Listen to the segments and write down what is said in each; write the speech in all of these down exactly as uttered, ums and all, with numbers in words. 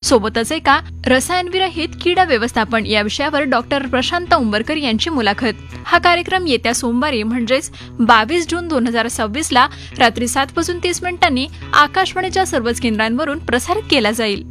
सोबतच एका रसायनविरहित किडा व्यवस्थापन या विषयावर डॉक्टर प्रशांत उंबरकर यांची मुलाखत. हा कार्यक्रम येत्या सोमवारी म्हणजेच बावीस जून दोन हजार सव्वीस ला रात्री सात वाजून तीस मिनिटांनी आकाशवाणीच्या सर्वच केंद्रांवरून प्रसारित केला जाईल.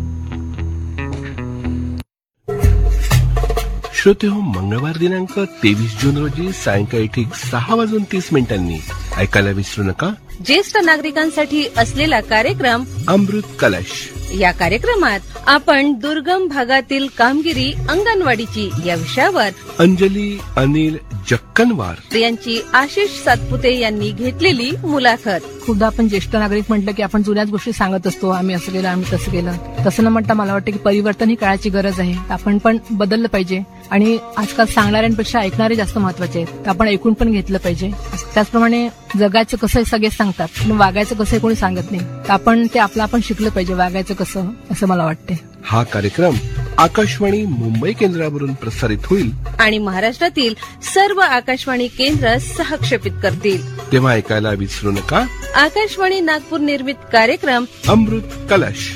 श्रोते हो, मंगळवार दिनांक तेवीस जून रोजी सायंकाळी ठीक सहा वाजून तीस मिनिटांनी ऐकायला विसरू नका ज्येष्ठ नागरिकांसाठी असलेला कार्यक्रम अमृत कलश. या कार्यक्रमात आपण दुर्गम भागातील कामगिरी अंगणवाडीची या विषयावर अंजली अनिल जक्कनवार यांची आशिष सातपुते यांनी घेतलेली मुलाखत. खूपदा आपण ज्येष्ठ नागरिक म्हटलं की आपण जुन्याच गोष्टी सांगत असतो, आम्ही असं केलं, आम्ही तसं केलं. तसं न म्हणता मला वाटतं की परिवर्तन ही काळाची गरज आहे. आपण पण बदललं पाहिजे आणि आजकाल सांगणाऱ्यांपेक्षा ऐकणारे जास्त महत्वाचे आहेत. तर आपण ऐकून पण घेतलं पाहिजे. त्याचप्रमाणे जगायचं कसं सगळे सांगतात, पण वागायचं कसं कोणी सांगत नाही. तर आपण ते आपलं आपण शिकलं पाहिजे वागायचं कसं, असं मला वाटते. हा कार्यक्रम आकाशवाणी मुंबई केंद्रावरून प्रसारित होईल आणि महाराष्ट्रातील सर्व आकाशवाणी केंद्र सहक्षेपित करतील. तेव्हा ऐकायला विसरू नका आकाशवाणी नागपूर निर्मित कार्यक्रम अमृत कलश.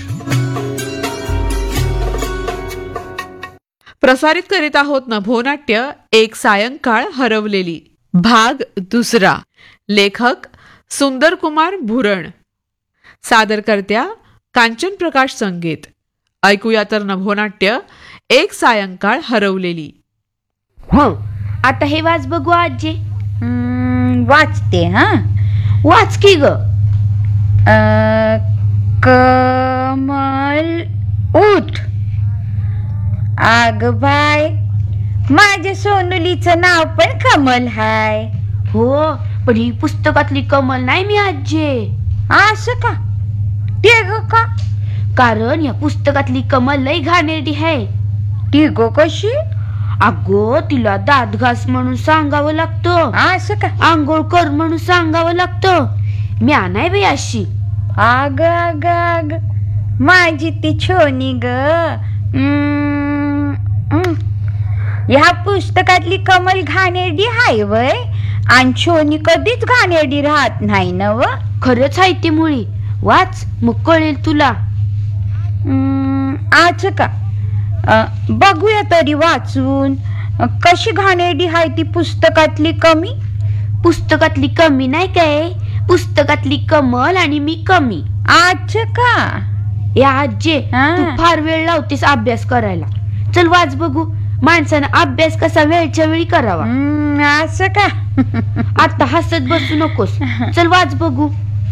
प्रसारित करीत आहोत नभोनाट्य एक सायंकाळ हरवलेली, भाग दुसरा. लेखक सुंदरकुमार भुरण, सादरकर्त्या कांचन प्रकाश संगीत. ऐकूया तर नभोनाट्य एक सायंकाळ हरवलेली. हो, आता हे वाच बघू आजी. वाचते हा, वाच की ग. कमल उठ. आग बाय, माझ्या सोनुलीचं नाव पण कमल हाय. हो, पण ही पुस्तकातली कमल नाही मी आजी. असं का? ते ग का? कारण या पुस्तकातली कमल लई घाणेरडी आहे. ती गो कशी? अगो, तिला दात घास म्हणून सांगावं लागतं. असं का? आंघोळ कर म्हणून सांगावं लागतं. मी आणाय बाई अशी. आग आग आग, माझी ती छोनी ग. ह्या पुस्तकातली कमल घाणेरडी हाय वय, आणि छोनी कधीच घाणेरडी राहत नाही ना व. खरंच आहे ती मुळी. वाच मग कळेल तुला. आज का? बघूया तरी वाचून कशी घाणेरडी हाय ती पुस्तकातली कमी. पुस्तकातली कमी नाही काय, पुस्तकातली कमल आणि मी कमी. आज का? या आजे, तू फार वेळ लावतेस अभ्यास करायला. चल वाच बघू, माणसानं अभ्यास कसा वेळच्या वेळी करावा. असं का? आता हसत बसू नकोस. चल वाच बघू.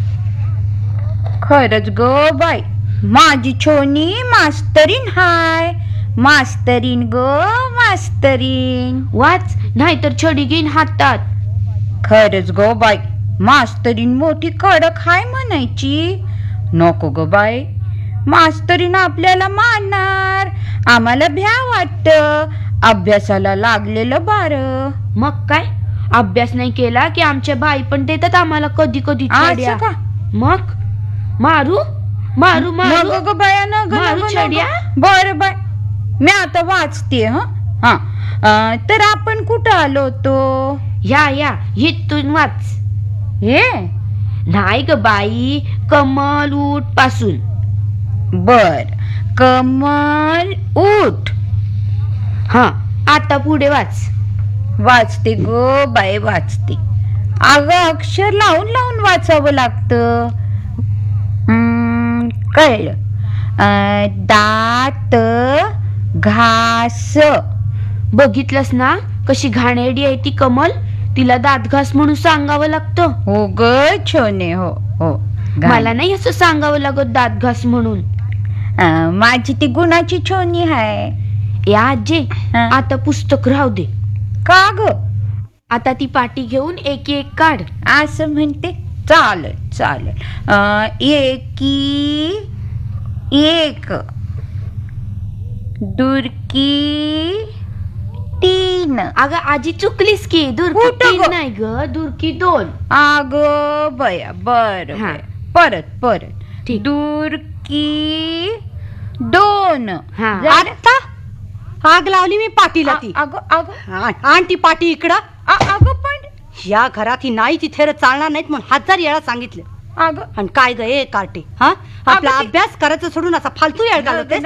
खरंच गो बाई, माझी छोनी मास्तरीन हाय. मास्तरीन गो मास्तरीन. वाच, नाहीतर छडी घेईन हातात. खरंच गो बाई, मास्तरीन मोठी कडक हाय म्हणायची. नको गो बाई, मास्तरीन आपल्याला मारणार. आम्हाला भ्या वाटत, अभ्यासाला लागलेलं बार. मग काय, अभ्यास नाही केला की आमच्या बाई पण देतात आम्हाला कधी कधी. का? मग मारू मारू मारू ग बाया, मारू छड्या. बरं बाय, मी आता वाचते. हा, तर आपण कुठं आलो होतो? या या इथून वाच. हे नाही ग बाई, कमल उठ पासून. बर, कमल उठ. हा, आता पुढे वाच. वाचते गो बाई, वाचते. अगं, अक्षर लावून लावून वाचावं लागतं. कळलं. दात घास. बघितलंस ना कशी घाणेरडी आहे ती कमल. तिला दात घास म्हणून सांगावं लागतं. हो ग छोने, हो हो. मला नाही असं सांगावं लागत दात घास म्हणून. माझी ती गुणाची छोनी आहे. या आजे, आता पुस्तक राहू दे. का ग? आता ती पाटी घेऊन एक एक काढ. असं म्हणते. चालेल चालेल. एकी एक, दुरकी तीन. अगं आजी चुकलीस की, दुरकी तीन नाही ग, दुरकी दोन. अग बया, बर परत परत. दुरकी दोन. आता आग लावली मी पाटीला ती. अगं अगं आण ती पाटी इकडं. अगं पण या घरात ही नाही ती थेर चालणार नाहीत म्हणून हजार वेळा सांगितलं. अगं आणि काय ग ए कार्टे, हा आपला अभ्यास करायचं सोडून असा फालतू येळ घालवते.